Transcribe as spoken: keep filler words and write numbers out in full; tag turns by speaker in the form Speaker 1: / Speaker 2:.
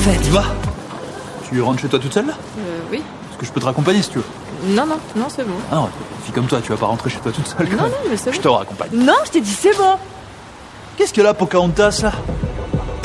Speaker 1: fait.
Speaker 2: Tu vas? Tu rentres chez toi toute seule là?
Speaker 3: Euh, oui.
Speaker 2: Parce que je peux te raccompagner si tu veux.
Speaker 3: Non, non, non, c'est bon.
Speaker 2: Ah non, une fille comme toi, tu vas pas rentrer chez toi toute seule quand
Speaker 3: Non,
Speaker 2: même.
Speaker 3: non, mais c'est
Speaker 2: Je
Speaker 3: bon.
Speaker 2: te raccompagne.
Speaker 1: Non, je t'ai dit c'est bon.
Speaker 2: Qu'est-ce que là, Pocahontas là?